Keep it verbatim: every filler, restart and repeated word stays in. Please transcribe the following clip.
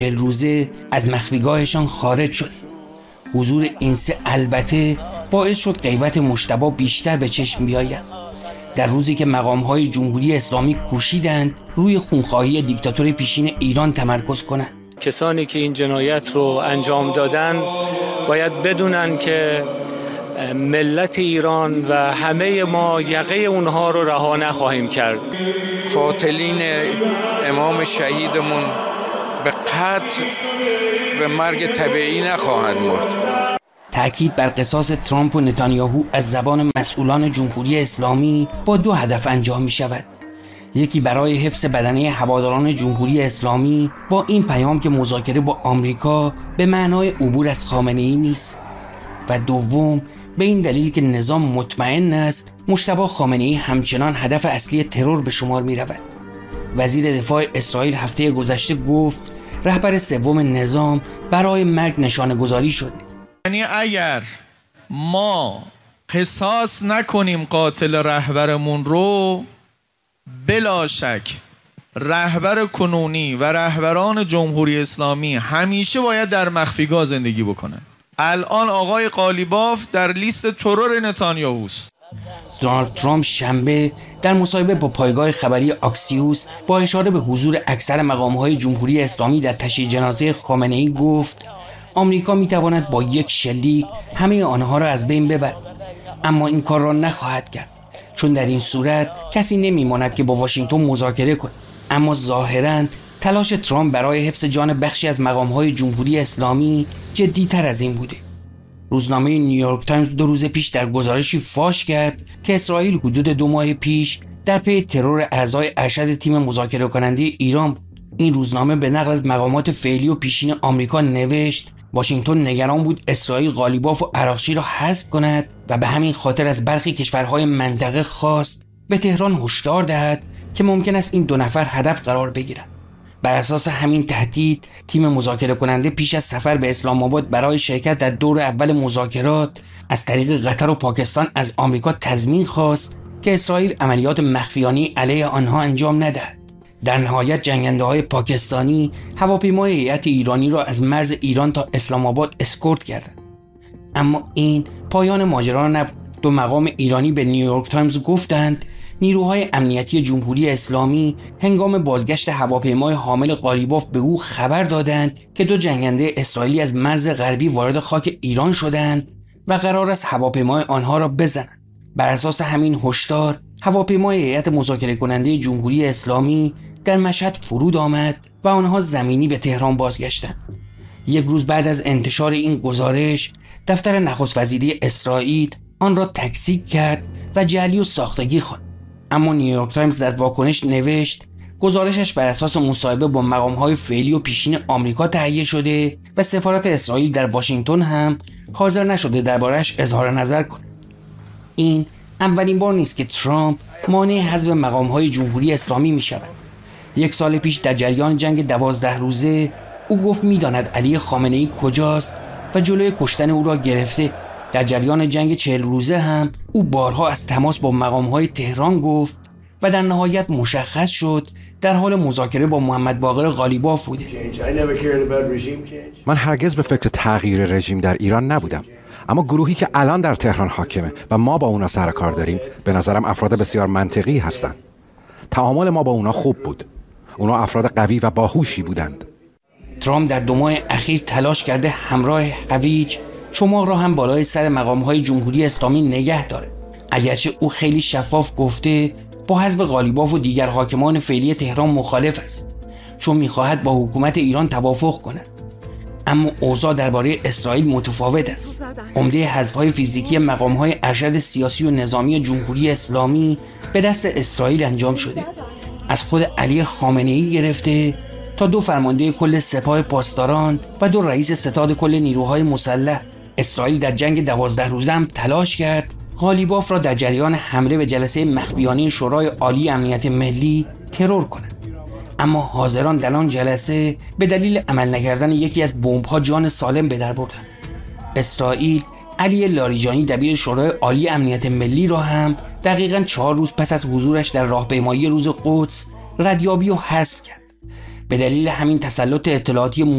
چهل روزه از مخفیگاهشان خارج شد. حضور این سه البته باعث شد غیبت مجتبی بیشتر به چشم بیاید. در روزی که مقام‌های جمهوری اسلامی کوشیدند روی خونخواهی دیکتاتور پیشین ایران تمرکز کنند. کسانی که این جنایت رو انجام دادن باید بدونن که ملت ایران و همه ما یقه اونها رو رها نخواهیم کرد. قاتلین امام شهیدمون به قتل به مرگ طبیعی نخواهند مرد. تأکید بر قصاص ترامپ و نتانیاهو از زبان مسئولان جمهوری اسلامی با دو هدف انجام می شود. یکی برای حفظ بدنه هواداران جمهوری اسلامی با این پیام که مذاکره با آمریکا به معنای عبور از خامنه‌ای نیست، و دوم به این دلیل که نظام مطمئن است مجتبی خامنه‌ای همچنان هدف اصلی ترور به شمار می رود. وزیر دفاع اسرائیل هفته گذشته گفت رهبر سوم نظام برای مرگ نشانه گذاری شد. یعنی اگر ما قصاص نکنیم قاتل رهبرمون رو، بلا شک رهبر کنونی و رهبران جمهوری اسلامی همیشه باید در مخفیگاه زندگی بکنن. الان آقای قالیباف در لیست ترور نتانیاهوست. دونالد ترامپ شنبه در مصاحبه با پایگاه خبری آکسیوس با اشاره به حضور اکثر مقام‌های جمهوری اسلامی در تشییع جنازه خامنه‌ای گفت آمریکا می‌تواند با یک شلیک همه آنها را از بین ببرد، اما این کار را نخواهد کرد، چون در این صورت کسی نمی‌ماند که با واشنگتن مذاکره کند. اما ظاهراً تلاش ترامپ برای حفظ جان بخشی از مقام‌های جمهوری اسلامی جدی‌تر از این بوده. روزنامه نیویورک تایمز دو روز پیش در گزارشی فاش کرد که اسرائیل حدود دو ماه پیش در پی ترور اعضای ارشد تیم مذاکره کننده ایران بود. این روزنامه به نقل از مقامات فعلی و پیشین آمریکا نوشت واشنگتن نگران بود اسرائیل قالیباف و عراقچی را حذف کند و به همین خاطر از برخی کشورهای منطقه خواست به تهران هشدار دهد که ممکن است این دو نفر هدف قرار بگیرند. بر اساس همین تهدید تیم مذاکره کننده پیش از سفر به اسلام آباد برای شرکت در دور اول مذاکرات از طریق قطر و پاکستان از آمریکا تضمین خواست که اسرائیل عملیات مخفیانه علیه آنها انجام ندهد. در نهایت جنگنده‌های پاکستانی هواپیمای هیئت ایرانی را از مرز ایران تا اسلام آباد اسکورت کردند. اما این پایان ماجرا نبود. دو مقام ایرانی به نیویورک تایمز گفتند نیروهای امنیتی جمهوری اسلامی هنگام بازگشت هواپیمای حامل قالیباف به او خبر دادند که دو جنگنده اسرائیلی از مرز غربی وارد خاک ایران شدند و قرار است هواپیمای آنها را بزنند. بر اساس همین هشدار هواپیمای هیئت مذاکره کننده جمهوری اسلامی در مشهد فرود آمد و آنها زمینی به تهران بازگشتند. یک روز بعد از انتشار این گزارش دفتر نخست وزیری اسرائیل آن را تکذیب کرد و جعلی و ساختگی خواند. اما نیویورک تایمز در واکنش نوشت گزارشش بر اساس مصاحبه با مقام‌های فعلی و پیشین آمریکا تهیه شده و سفارت اسرائیل در واشنگتن هم حاضر نشده درباره‌اش اظهار نظر کند. این اولین بار نیست که ترامپ مانع حذف مقام‌های جمهوری اسلامی می‌شود. یک سال پیش در جریان جنگ دوازده روزه او گفت می‌داند علی خامنه‌ای کجاست و جلوی کشتن او را گرفته. در جریان جنگ چهل روزه هم او بارها از تماس با مقام‌های تهران گفت و در نهایت مشخص شد در حال مذاکره با محمد باقر قالیباف بوده. من هرگز به فکر تغییر رژیم در ایران نبودم، اما گروهی که الان در تهران حاکمه و ما با اونا سر کار داریم به نظرم افراد بسیار منطقی هستند. تعامل ما با اونا خوب بود. اونا افراد قوی و باهوشی بودند. ترامپ در دو ماه اخیر تلاش کرده همراه هویج شما را هم بالای سر مقام‌های جمهوری اسلامی نگه داره. اگرچه او خیلی شفاف گفته با حذف قالیباف و دیگر حاکمان فعلی تهران مخالف است، چون می‌خواهد با حکومت ایران توافق کند. اما اوضاع درباره اسرائیل متفاوت است. عمده حذف‌های فیزیکی مقام‌های ارشد سیاسی و نظامی جمهوری اسلامی به دست اسرائیل انجام شده. از خود علی خامنه‌ای گرفته تا دو فرمانده کل سپاه پاسداران و دو رئیس ستاد کل نیروهای مسلح. اسرائیل در جنگ دوازده روزه هم تلاش کرد قالیباف را در جریان حمله به جلسه مخفیانه شورای عالی امنیت ملی ترور کند، اما حاضران در آن جلسه به دلیل عمل نکردن یکی از بمب‌ها جان سالم به در بردند. اسرائیل علی لاریجانی دبیر شورای عالی امنیت ملی را هم دقیقاً چهار روز پس از حضورش در راهپیمایی روز قدس ردیابی و حذف کرد. به دلیل همین تسلط اطلاعاتی